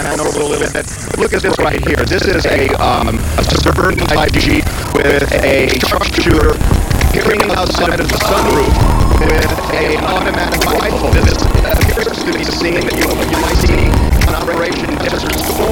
pan over a little bit. Look at this right here. This is a Suburban type Jeep with a sharpshooter carrying outside of the sunroof with an automatic rifle. This appears to be seen,